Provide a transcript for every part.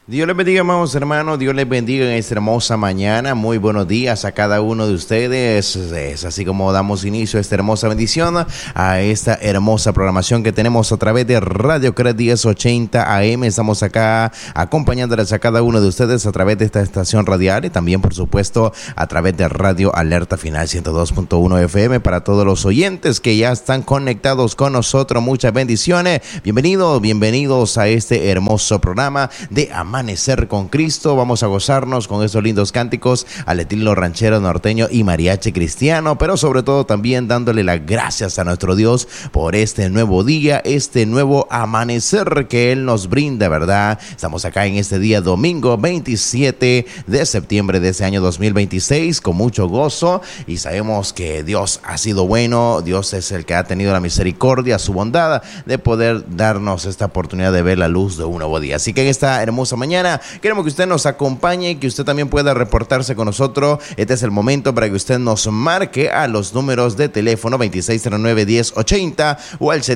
Dios les bendiga, amados hermanos. Dios les bendiga en esta hermosa mañana. Muy buenos días a cada uno de ustedes. Es así como damos inicio a esta hermosa bendición, a esta hermosa programación que tenemos a través de Radio CRED 1080 AM. Estamos acá acompañándoles a cada uno de ustedes a través de esta estación radial y también, por supuesto, a través de Radio Alerta Final 102.1 FM para todos los oyentes que ya están conectados con nosotros. Muchas bendiciones. Bienvenidos a este hermoso programa de Amanecer con Cristo. Vamos a gozarnos con estos lindos cánticos al estilo ranchero, norteño y mariachi cristiano, pero sobre todo también dándole las gracias a nuestro Dios por este nuevo día, este nuevo amanecer que Él nos brinda, ¿verdad? Estamos acá en este día domingo 27 de septiembre de este año 2026 con mucho gozo y sabemos que Dios ha sido bueno. Dios es el que ha tenido la misericordia, su bondad de poder darnos esta oportunidad de ver la luz de un nuevo día. Así que en esta hermosa mañana queremos que usted nos acompañe, que usted también pueda reportarse con nosotros. Este es el momento para que usted nos marque a los números de teléfono 2609-1080 o al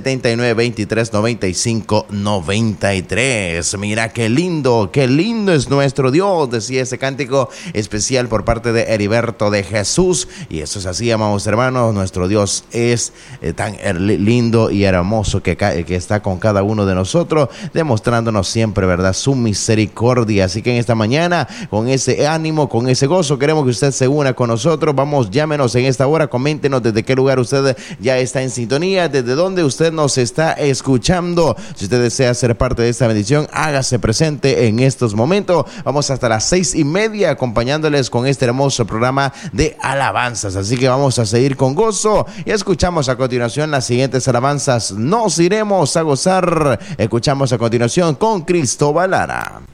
7923-9593. Mira qué lindo es nuestro Dios, decía ese cántico especial por parte de Heriberto de Jesús. Y eso es así, amados hermanos, nuestro Dios es tan lindo y hermoso que está con cada uno de nosotros, demostrándonos siempre, ¿verdad?, su misericordia. Así que en esta mañana, con ese ánimo, con ese gozo, queremos que usted se una con nosotros. Vamos, llámenos en esta hora, coméntenos desde qué lugar usted ya está en sintonía, desde dónde usted nos está escuchando. Si usted desea ser parte de esta bendición, hágase presente en estos momentos. Vamos hasta las 6:30 acompañándoles con este hermoso programa de alabanzas. Así que vamos a seguir con gozo y escuchamos a continuación las siguientes alabanzas. Nos iremos a gozar. Escuchamos a continuación con Cristóbal Lara.